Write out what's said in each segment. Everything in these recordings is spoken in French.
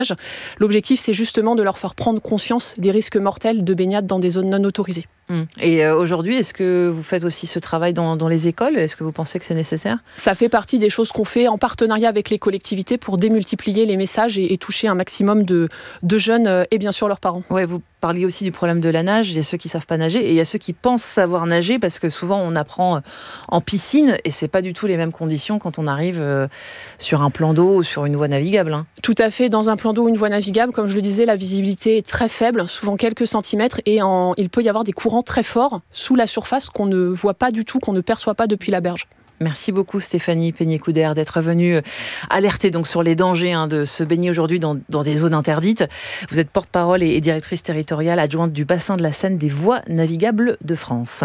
L'objectif, c'est justement de leur faire prendre conscience des risques mortels de baignade dans des zones non autorisées. Et aujourd'hui, est-ce que vous faites aussi ce travail dans les écoles ? Est-ce que vous pensez que c'est nécessaire ? Ça fait partie des choses qu'on fait en partenariat avec les collectivités pour démultiplier les messages et toucher un maximum de jeunes et bien sûr leurs parents. Ouais, vous parliez aussi du problème de la nage. Il y a ceux qui savent pas nager et il y a ceux qui pensent savoir nager parce que souvent on apprend en piscine et c'est pas du tout les mêmes conditions quand on arrive sur un plan d'eau ou sur une voie navigable. Tout à fait. Dans un plan d'eau ou une voie navigable, comme je le disais, la visibilité est très faible, souvent quelques centimètres, et il peut y avoir des courants très forts sous la surface qu'on ne voit pas du tout, qu'on ne perçoit pas depuis la berge. Merci beaucoup Stéphanie Peigné-Couder d'être venue alerter donc sur les dangers de se baigner aujourd'hui dans des zones interdites. Vous êtes porte-parole et directrice territoriale adjointe du bassin de la Seine des voies navigables de France.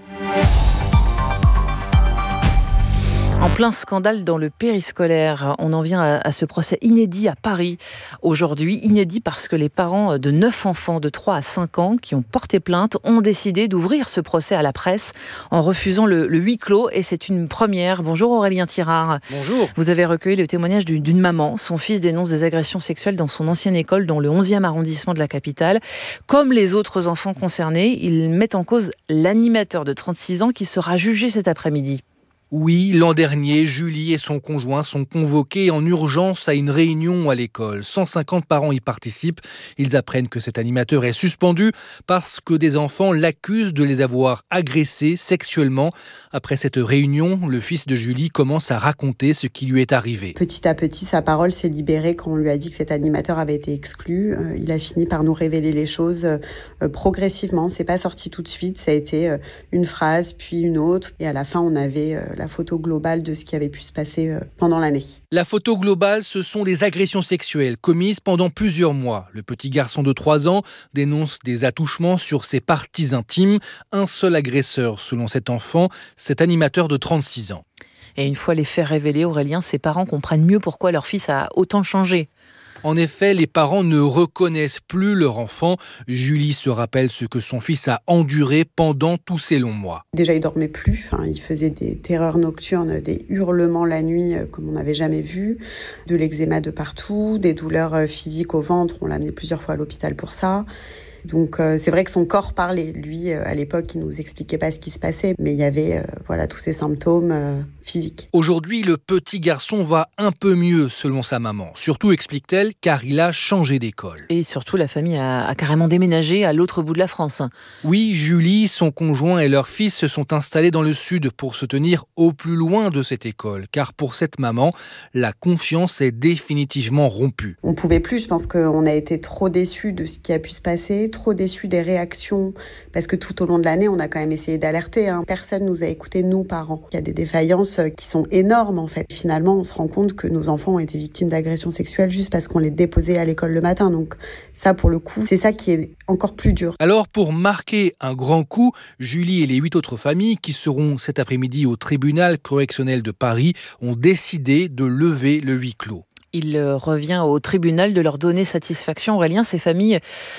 En plein scandale dans le périscolaire, on en vient à ce procès inédit à Paris aujourd'hui. Inédit parce que les parents de 9 enfants de 3 à 5 ans qui ont porté plainte ont décidé d'ouvrir ce procès à la presse en refusant le huis clos et c'est une première. Bonjour Aurélien Tirard. Bonjour. Vous avez recueilli le témoignage d'une maman. Son fils dénonce des agressions sexuelles dans son ancienne école dans le 11e arrondissement de la capitale. Comme les autres enfants concernés, il met en cause l'animateur de 36 ans qui sera jugé cet après-midi. Oui, l'an dernier, Julie et son conjoint sont convoqués en urgence à une réunion à l'école. 150 parents y participent. Ils apprennent que cet animateur est suspendu parce que des enfants l'accusent de les avoir agressés sexuellement. Après cette réunion, le fils de Julie commence à raconter ce qui lui est arrivé. Petit à petit, sa parole s'est libérée quand on lui a dit que cet animateur avait été exclu. Il a fini par nous révéler les choses progressivement. C'est pas sorti tout de suite. Ça a été une phrase, puis une autre. Et à la fin, on avait la photo globale de ce qui avait pu se passer pendant l'année. La photo globale, ce sont des agressions sexuelles commises pendant plusieurs mois. Le petit garçon de 3 ans dénonce des attouchements sur ses parties intimes. Un seul agresseur, selon cet enfant, cet animateur de 36 ans. Et une fois les faits révélés, Aurélien, ses parents comprennent mieux pourquoi leur fils a autant changé. En effet, les parents ne reconnaissent plus leur enfant. Julie se rappelle ce que son fils a enduré pendant tous ces longs mois. Déjà, il dormait plus. Il faisait des terreurs nocturnes, des hurlements la nuit comme on n'avait jamais vu, de l'eczéma de partout, des douleurs physiques au ventre. On l'a amené plusieurs fois à l'hôpital pour ça. Donc c'est vrai que son corps parlait. Lui, à l'époque, il nous expliquait pas ce qui se passait, mais il y avait tous ces symptômes physiques. Aujourd'hui, le petit garçon va un peu mieux, selon sa maman. Surtout, explique-t-elle, car il a changé d'école. Et surtout, la famille a carrément déménagé à l'autre bout de la France. Oui, Julie, son conjoint et leur fils se sont installés dans le sud pour se tenir au plus loin de cette école. Car pour cette maman, la confiance est définitivement rompue. On pouvait plus, je pense qu'on a été trop déçus de ce qui a pu se passer, trop déçus des réactions, parce que tout au long de l'année, on a quand même essayé d'alerter. Personne nous a écoutés, nous, parents. Il y a des défaillances qui sont énormes, en fait. Finalement, on se rend compte que nos enfants ont été victimes d'agressions sexuelles juste parce qu'on les déposait à l'école le matin. Donc ça, pour le coup, c'est ça qui est encore plus dur. Alors, pour marquer un grand coup, Julie et les 8 autres familles qui seront cet après-midi au tribunal correctionnel de Paris ont décidé de lever le huis clos. Il revient au tribunal de leur donner satisfaction. Aurélien, ces familles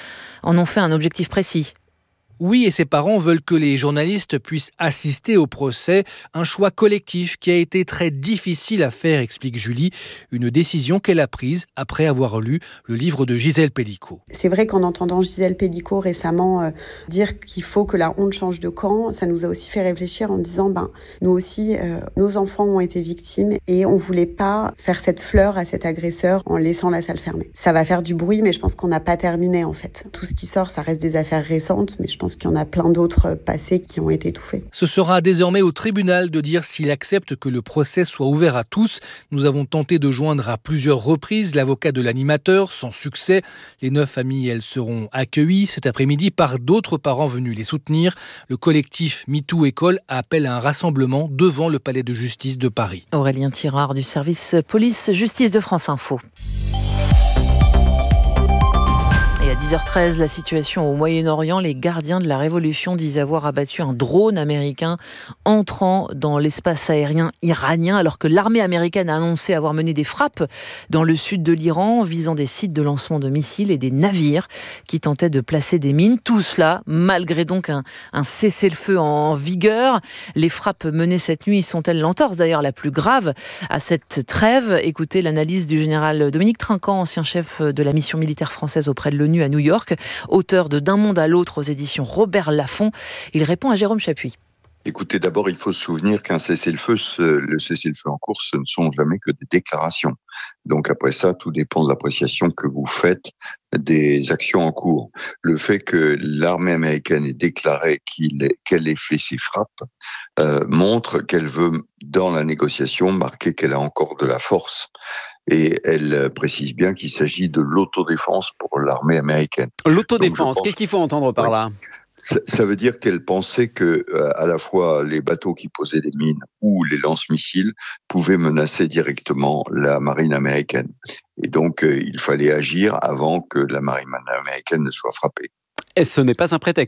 en ont fait un objectif précis. Oui, et ses parents veulent que les journalistes puissent assister au procès. Un choix collectif qui a été très difficile à faire, explique Julie. Une décision qu'elle a prise après avoir lu le livre de Gisèle Pélicot. C'est vrai qu'en entendant Gisèle Pélicot récemment dire qu'il faut que la honte change de camp, ça nous a aussi fait réfléchir en disant nous aussi, nos enfants ont été victimes et on voulait pas faire cette fleur à cet agresseur en laissant la salle fermée. Ça va faire du bruit, mais je pense qu'on n'a pas terminé en fait. Tout ce qui sort, ça reste des affaires récentes, mais je pense qu'il y en a plein d'autres passés qui ont été étouffés. Ce sera désormais au tribunal de dire s'il accepte que le procès soit ouvert à tous. Nous avons tenté de joindre à plusieurs reprises l'avocat de l'animateur, sans succès. Les 9 familles, elles seront accueillies cet après-midi par d'autres parents venus les soutenir. Le collectif MeToo École appelle à un rassemblement devant le palais de justice de Paris. Aurélien Tirard du service police-justice de France Info. Et à 10h13, la situation au Moyen-Orient. Les gardiens de la révolution disent avoir abattu un drone américain entrant dans l'espace aérien iranien, alors que l'armée américaine a annoncé avoir mené des frappes dans le sud de l'Iran, visant des sites de lancement de missiles et des navires qui tentaient de placer des mines. Tout cela, malgré donc un cessez-le-feu en vigueur. Les frappes menées cette nuit sont-elles l'entorse d'ailleurs la plus grave à cette trêve? Écoutez l'analyse du général Dominique Trinquant, ancien chef de la mission militaire française auprès de l'ONU à New York, auteur de D'un monde à l'autre aux éditions Robert Laffont. Il répond à Jérôme Chapuis. Écoutez, d'abord, il faut se souvenir qu'un cessez-le-feu, le cessez-le-feu en cours, ce ne sont jamais que des déclarations. Donc après ça, tout dépend de l'appréciation que vous faites des actions en cours. Le fait que l'armée américaine ait déclaré qu'elle ait fait ses frappes montre qu'elle veut, dans la négociation, marquer qu'elle a encore de la force. Et elle précise bien qu'il s'agit de l'autodéfense pour l'armée américaine. L'autodéfense, qu'est-ce qu'il faut entendre par là ? Ça veut dire qu'elle pensait que à la fois les bateaux qui posaient des mines ou les lance-missiles pouvaient menacer directement la marine américaine. Et donc, il fallait agir avant que la marine américaine ne soit frappée. Et ce n'est pas un prétexte ?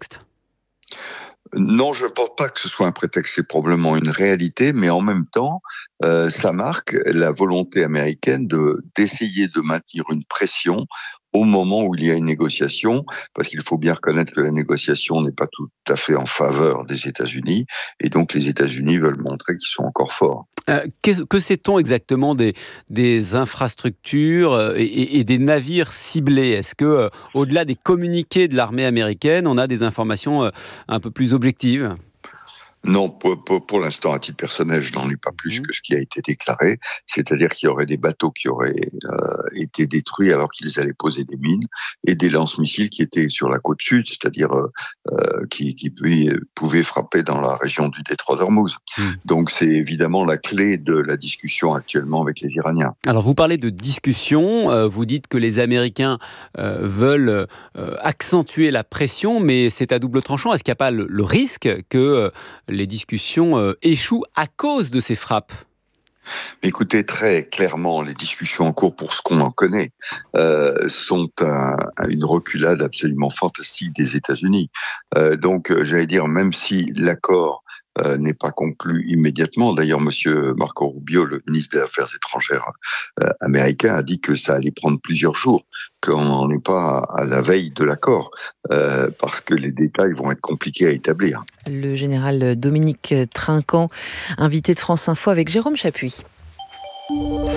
Non, je ne pense pas que ce soit un prétexte, c'est probablement une réalité, mais en même temps, ça marque la volonté américaine d'essayer de maintenir une pression au moment où il y a une négociation, parce qu'il faut bien reconnaître que la négociation n'est pas tout à fait en faveur des États-Unis, et donc les États-Unis veulent montrer qu'ils sont encore forts. Que sait-on exactement des infrastructures et des navires ciblés ? Est-ce que, au-delà des communiqués de l'armée américaine, on a des informations un peu plus objectives ? Non, pour l'instant, à titre personnel, je n'en ai pas plus que ce qui a été déclaré. C'est-à-dire qu'il y aurait des bateaux qui auraient été détruits alors qu'ils allaient poser des mines, et des lance-missiles qui étaient sur la côte sud, c'est-à-dire qui pouvaient frapper dans la région du détroit d'Ormuz. Donc c'est évidemment la clé de la discussion actuellement avec les Iraniens. Alors vous parlez de discussion, vous dites que les Américains veulent accentuer la pression, mais c'est à double tranchant. Est-ce qu'il n'y a pas le risque que les discussions échouent à cause de ces frappes ? Écoutez, très clairement, les discussions en cours, pour ce qu'on en connaît, sont une reculade absolument fantastique des États-Unis. Donc, j'allais dire, même si l'accord n'est pas conclu immédiatement. D'ailleurs, monsieur Marco Rubio, le ministre des Affaires étrangères américain, a dit que ça allait prendre plusieurs jours, qu'on n'en est pas à la veille de l'accord, parce que les détails vont être compliqués à établir. Le général Dominique Trinquant, invité de France Info avec Jérôme Chapuis. BMW.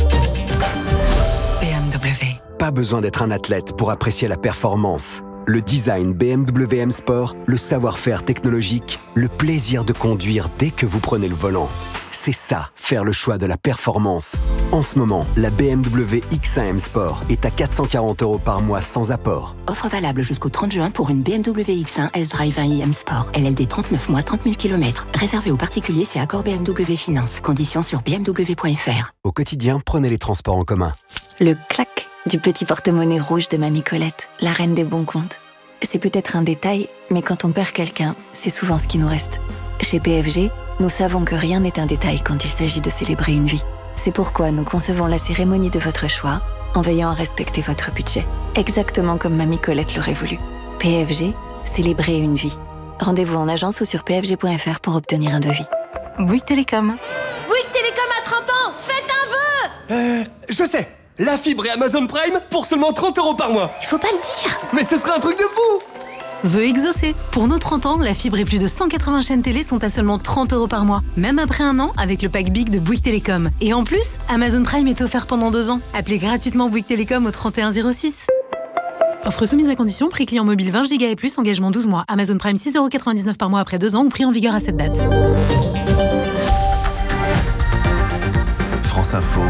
Pas besoin d'être un athlète pour apprécier la performance. Le design BMW M Sport, le savoir-faire technologique, le plaisir de conduire dès que vous prenez le volant. C'est ça, faire le choix de la performance. En ce moment, la BMW X1 M Sport est à 440 € par mois sans apport. Offre valable jusqu'au 30 juin pour une BMW X1 S-Drive 1i M Sport. LLD 39 mois, 30 000 km. Réservé aux particuliers, c'est accord BMW Finance. Conditions sur bmw.fr. Au quotidien, prenez les transports en commun. Le clac du petit porte-monnaie rouge de Mamie Colette, la reine des bons comptes. C'est peut-être un détail, mais quand on perd quelqu'un, c'est souvent ce qui nous reste. Chez PFG, nous savons que rien n'est un détail quand il s'agit de célébrer une vie. C'est pourquoi nous concevons la cérémonie de votre choix en veillant à respecter votre budget. Exactement comme Mamie Colette l'aurait voulu. PFG, célébrer une vie. Rendez-vous en agence ou sur pfg.fr pour obtenir un devis. Bouygues Télécom. Bouygues Télécom a 30 ans. Faites un vœu. Je sais. La fibre et Amazon Prime pour seulement 30 € par mois. Il faut pas le dire. Mais ce serait un truc de fou. Vœu exaucé. Pour nos 30 ans, la fibre et plus de 180 chaînes télé sont à seulement 30 € par mois. Même après un an, avec le pack Big de Bouygues Télécom. Et en plus, Amazon Prime est offert pendant 2 ans. Appelez gratuitement Bouygues Télécom au 3106. Offre soumise à condition, prix client mobile 20 Go et plus, engagement 12 mois. Amazon Prime 6,99 € par mois après 2 ans ou prix en vigueur à cette date. France Info.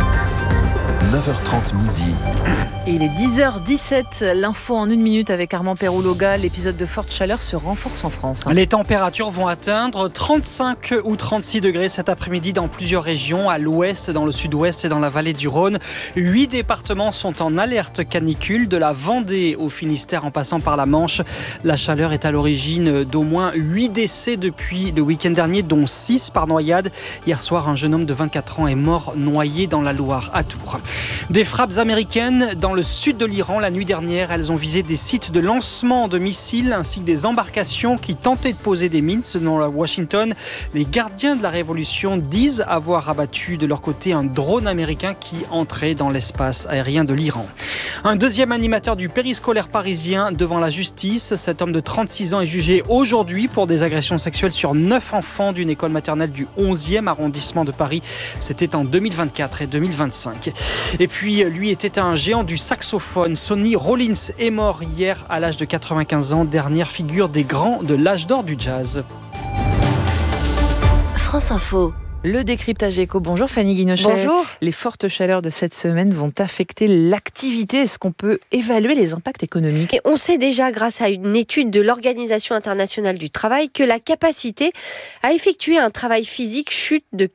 9h30 midi. Il est 10h17, l'info en 1 minute avec Armand Perroux-Loga. L'épisode de forte chaleur se renforce en France. Les températures vont atteindre 35 ou 36 degrés cet après-midi dans plusieurs régions, à l'ouest, dans le sud-ouest et dans la vallée du Rhône. 8 départements sont en alerte canicule, de la Vendée au Finistère en passant par la Manche. La chaleur est à l'origine d'au moins 8 décès depuis le week-end dernier, dont 6 par noyade. Hier soir, un jeune homme de 24 ans est mort noyé dans la Loire, à Tours. Des frappes américaines dans le sud de l'Iran. La nuit dernière, elles ont visé des sites de lancement de missiles ainsi que des embarcations qui tentaient de poser des mines. Selon la Washington, les gardiens de la révolution disent avoir abattu de leur côté un drone américain qui entrait dans l'espace aérien de l'Iran. Un deuxième animateur du périscolaire parisien devant la justice. Cet homme de 36 ans est jugé aujourd'hui pour des agressions sexuelles sur 9 enfants d'une école maternelle du 11e arrondissement de Paris. C'était en 2024 et 2025. Et puis, lui était un géant du saxophone. Sonny Rollins est mort hier à l'âge de 95 ans, dernière figure des grands de l'âge d'or du jazz. France Info. Le décryptage éco. Bonjour Fanny Guinochet. Bonjour. Les fortes chaleurs de cette semaine vont affecter l'activité. Est-ce qu'on peut évaluer les impacts économiques ? Et on sait déjà, grâce à une étude de l'Organisation internationale du travail, que la capacité à effectuer un travail physique chute de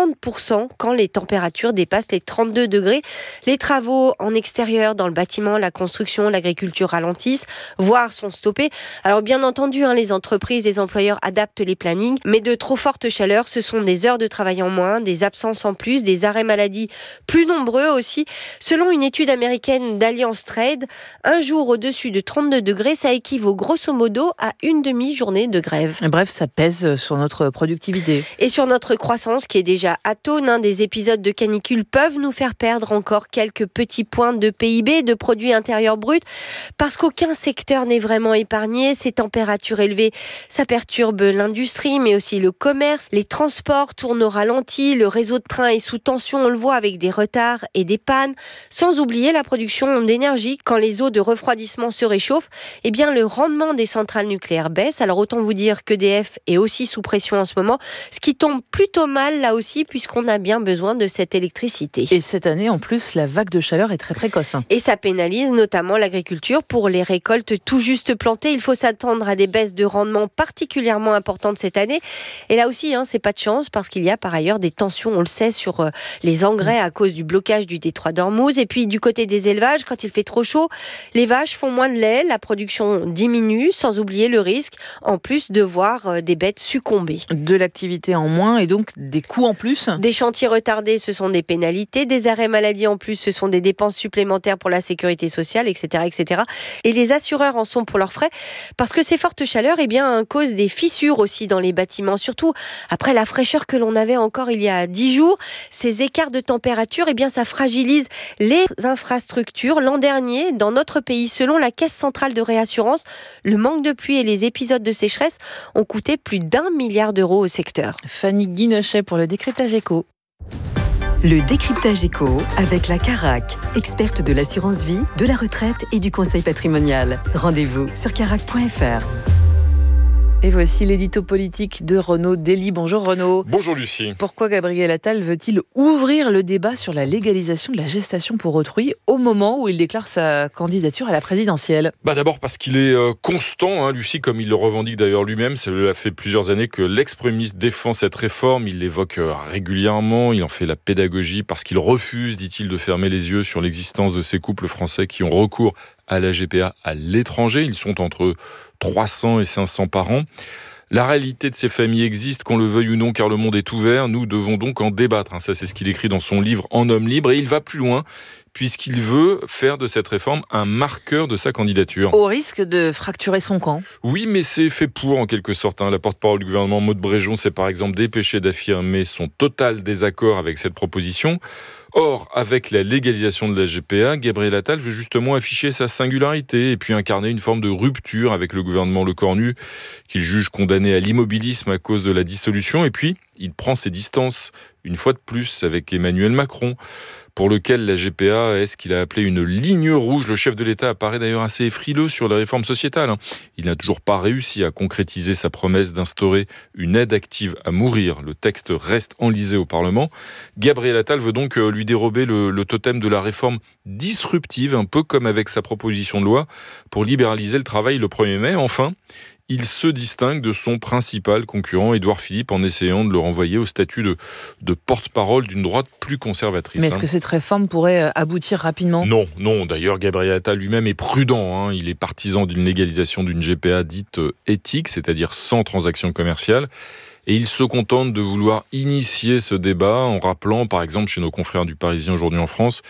40% quand les températures dépassent les 32 degrés. Les travaux en extérieur, dans le bâtiment, la construction, l'agriculture ralentissent, voire sont stoppés. Alors bien entendu, les entreprises, les employeurs adaptent les plannings, mais de trop fortes chaleurs, ce sont des heures de travail en moins, des absences en plus, des arrêts maladie plus nombreux aussi. Selon une étude américaine d'Alliance Trade, un jour au-dessus de 32 degrés, ça équivaut grosso modo à une demi-journée de grève. Bref, ça pèse sur notre productivité. Et sur notre croissance qui est déjà atone. Des épisodes de canicule peuvent nous faire perdre encore quelques petits points de PIB, de produit intérieur brut, parce qu'aucun secteur n'est vraiment épargné. Ces températures élevées, ça perturbe l'industrie, mais aussi le commerce. Les transports tournent au ralenti, le réseau de trains est sous tension, on le voit avec des retards et des pannes, sans oublier la production d'énergie. Quand les eaux de refroidissement se réchauffent, le rendement des centrales nucléaires baisse. Alors autant vous dire qu'EDF est aussi sous pression en ce moment, ce qui tombe plutôt mal là aussi, puisqu'on a bien besoin de cette électricité. Et cette année, en plus, la vague de chaleur est très précoce. Et ça pénalise notamment l'agriculture. Pour les récoltes tout juste plantées, il faut s'attendre à des baisses de rendement particulièrement importantes cette année. Et là aussi, c'est pas de chance, parce qu'il y a par ailleurs des tensions, on le sait, sur les engrais à cause du blocage du détroit d'Ormuz. Et puis du côté des élevages, quand il fait trop chaud, les vaches font moins de lait, la production diminue, sans oublier le risque, en plus de voir des bêtes succomber. De l'activité en moins et donc des coûts en plus. Des chantiers retardés, ce sont des pénalités. Des arrêts maladie en plus, ce sont des dépenses supplémentaires pour la sécurité sociale, etc., etc. Et les assureurs en sont pour leurs frais, parce que ces fortes chaleurs causent des fissures aussi dans les bâtiments, surtout après la fraîcheur que l'on avait encore il y a 10 jours. Ces écarts de température, ça fragilise les infrastructures. L'an dernier, dans notre pays, selon la Caisse centrale de réassurance, le manque de pluie et les épisodes de sécheresse ont coûté plus d'1 milliard d'euros au secteur. Fanny Guinochet pour le décryptage éco. Le décryptage éco avec la Carac, experte de l'assurance vie, de la retraite et du conseil patrimonial. Rendez-vous sur carac.fr. Et voici l'édito politique de Renaud Dely. Bonjour Renaud. Bonjour Lucie. Pourquoi Gabriel Attal veut-il ouvrir le débat sur la légalisation de la gestation pour autrui au moment où il déclare sa candidature à la présidentielle ? D'abord parce qu'il est constant, Lucie, comme il le revendique d'ailleurs lui-même. Cela fait plusieurs années que l'ex-premier ministre défend cette réforme. Il l'évoque régulièrement, il en fait la pédagogie parce qu'il refuse, dit-il, de fermer les yeux sur l'existence de ces couples français qui ont recours à la GPA à l'étranger. Ils sont entre 300 et 500 par an. La réalité de ces familles existe, qu'on le veuille ou non, car le monde est ouvert. Nous devons donc en débattre. Ça, c'est ce qu'il écrit dans son livre « En homme libre ». Et il va plus loin, puisqu'il veut faire de cette réforme un marqueur de sa candidature. Au risque de fracturer son camp. Oui, mais c'est fait pour, en quelque sorte. La porte-parole du gouvernement, Maud Bréjon, s'est par exemple dépêchée d'affirmer son total désaccord avec cette proposition. Or, avec la légalisation de la GPA, Gabriel Attal veut justement afficher sa singularité et puis incarner une forme de rupture avec le gouvernement Lecornu, qu'il juge condamné à l'immobilisme à cause de la dissolution. Et puis, il prend ses distances, une fois de plus, avec Emmanuel Macron, pour lequel la GPA est ce qu'il a appelé une ligne rouge. Le chef de l'État apparaît d'ailleurs assez frileux sur la réforme sociétale. Il n'a toujours pas réussi à concrétiser sa promesse d'instaurer une aide active à mourir. Le texte reste enlisé au Parlement. Gabriel Attal veut donc lui dérober le totem de la réforme disruptive, un peu comme avec sa proposition de loi pour libéraliser le travail le 1er mai. Enfin, il se distingue de son principal concurrent, Édouard Philippe, en essayant de le renvoyer au statut de porte-parole d'une droite plus conservatrice. Mais est-ce que cette réforme pourrait aboutir rapidement ? Non. D'ailleurs, Gabriel Attal lui-même est prudent. Il est partisan d'une légalisation d'une GPA dite éthique, c'est-à-dire sans transaction commerciale. Et il se contente de vouloir initier ce débat en rappelant, par exemple, chez nos confrères du Parisien aujourd'hui en France,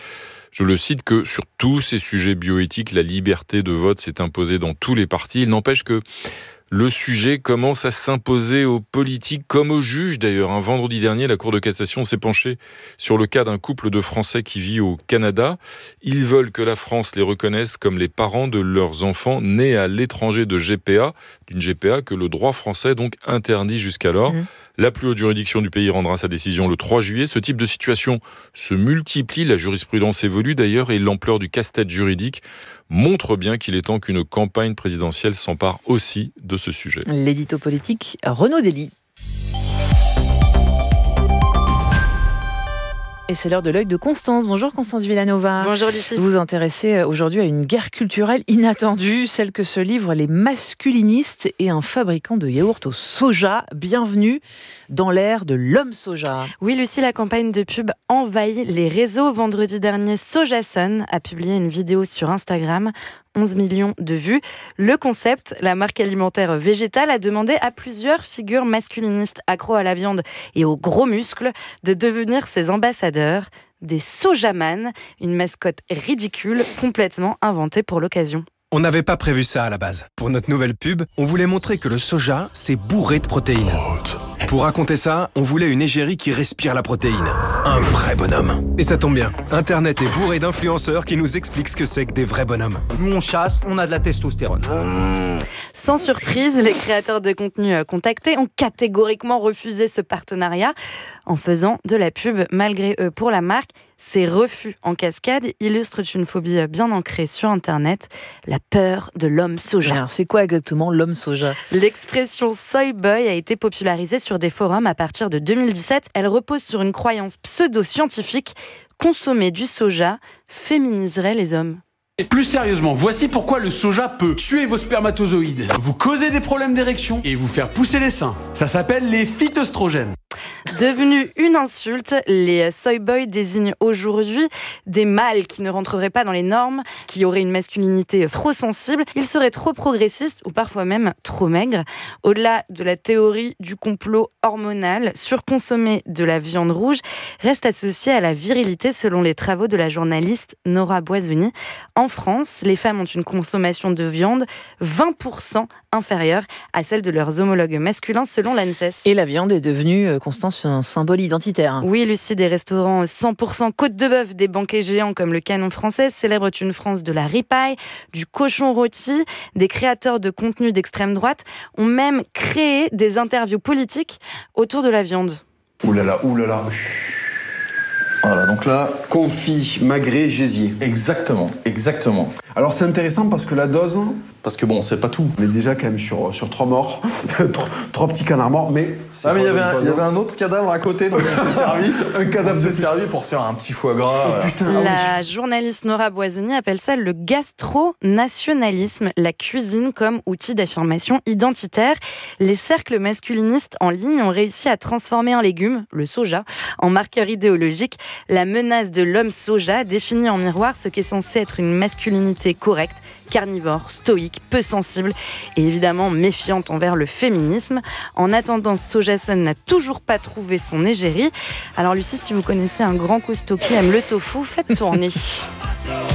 je le cite, que sur tous ces sujets bioéthiques, la liberté de vote s'est imposée dans tous les partis. Il n'empêche que le sujet commence à s'imposer aux politiques comme aux juges d'ailleurs. Vendredi dernier, la Cour de cassation s'est penchée sur le cas d'un couple de Français qui vit au Canada. Ils veulent que la France les reconnaisse comme les parents de leurs enfants nés à l'étranger d'une GPA que le droit français donc interdit jusqu'alors. La plus haute juridiction du pays rendra sa décision le 3 juillet. Ce type de situation se multiplie, la jurisprudence évolue d'ailleurs et l'ampleur du casse-tête juridique montre bien qu'il est temps qu'une campagne présidentielle s'empare aussi de ce sujet. L'édito politique, Renaud Dely. Et c'est l'heure de l'œil de Constance. Bonjour Constance Villanova. Bonjour Lucie. Vous vous intéressez aujourd'hui à une guerre culturelle inattendue, celle que se livrent les masculinistes et un fabricant de yaourt au soja. Bienvenue dans l'ère de l'homme soja. Oui Lucie, la campagne de pub envahit les réseaux. Vendredi dernier, Sojasun a publié une vidéo sur Instagram. 11 millions de vues. Le concept, la marque alimentaire végétale, a demandé à plusieurs figures masculinistes accros à la viande et aux gros muscles de devenir ses ambassadeurs, des Sojaman, une mascotte ridicule complètement inventée pour l'occasion. On n'avait pas prévu ça à la base. Pour notre nouvelle pub, on voulait montrer que le soja, c'est bourré de protéines. Pour raconter ça, on voulait une égérie qui respire la protéine. Un vrai bonhomme. Et ça tombe bien, Internet est bourré d'influenceurs qui nous expliquent ce que c'est que des vrais bonhommes. Nous on chasse, on a de la testostérone. Sans surprise, les créateurs de contenu contactés ont catégoriquement refusé ce partenariat en faisant de la pub malgré eux pour la marque. Ces refus en cascade illustrent une phobie bien ancrée sur Internet, la peur de l'homme soja. Alors, c'est quoi exactement l'homme soja ? L'expression soy boy a été popularisée sur des forums à partir de 2017. Elle repose sur une croyance pseudo-scientifique. Consommer du soja féminiserait les hommes. Et plus sérieusement, voici pourquoi le soja peut tuer vos spermatozoïdes, vous causer des problèmes d'érection et vous faire pousser les seins. Ça s'appelle les phytoestrogènes. Devenu une insulte, les soy boys désignent aujourd'hui des mâles qui ne rentreraient pas dans les normes, qui auraient une masculinité trop sensible, ils seraient trop progressistes ou parfois même trop maigres. Au-delà de la théorie du complot hormonal, surconsommer de la viande rouge reste associé à la virilité selon les travaux de la journaliste Nora Boisoni. En France, les femmes ont une consommation de viande 20% inférieure à celle de leurs homologues masculins selon l'ANSES. Et la viande est devenue, Constance, un symbole identitaire. Oui, Lucie, des restaurants 100% côte de bœuf, des banquets géants comme le Canon français célèbrent une France de la ripaille, du cochon rôti. Des créateurs de contenu d'extrême droite ont même créé des interviews politiques autour de la viande. Ouh là là, ouh là là. Voilà, donc là, confit, magret, gésier. Exactement, exactement. Alors c'est intéressant parce que la dose... Parce que bon, c'est pas tout. On est déjà quand même sur 3 morts, 3 petits canards morts, mais... Ah mais il y avait un autre cadavre à côté, donc on s'est servi. Un cadavre s'est servi pour faire un petit foie gras. Oh, putain, la journaliste Nora Boisoni appelle ça le gastro-nationalisme, la cuisine comme outil d'affirmation identitaire. Les cercles masculinistes en ligne ont réussi à transformer un légume, le soja, en marqueur idéologique. La menace de l'homme soja définit en miroir ce qui est censé être une masculinité correcte, carnivore, stoïque, peu sensible et évidemment méfiante envers le féminisme. En attendant, Sojasun n'a toujours pas trouvé son égérie. Alors Lucie, si vous connaissez un grand costaud qui aime le tofu, faites tourner.